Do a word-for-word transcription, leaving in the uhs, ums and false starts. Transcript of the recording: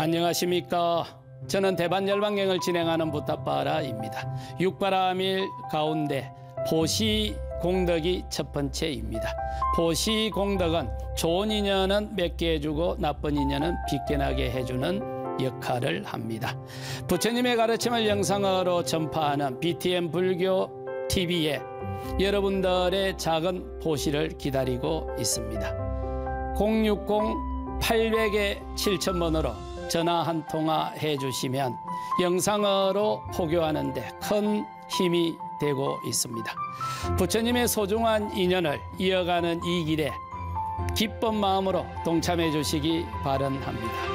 안녕하십니까. 저는 대반열반경을 진행하는 부타바라입니다. 육바라밀 가운데 보시공덕이 첫 번째입니다. 보시공덕은 좋은 인연은 맺게 해주고 나쁜 인연은 빗겨나게 해주는 역할을 합니다. 부처님의 가르침을 영상으로 전파하는 비티엠 불교 티비에 여러분들의 작은 보시를 기다리고 있습니다. 공육공 팔공공 칠천 번으로 전화 한 통화 해주시면 영상으로 포교하는 데 큰 힘이 되고 있습니다. 부처님의 소중한 인연을 이어가는 이 길에 기쁜 마음으로 동참해 주시기 바랍니다.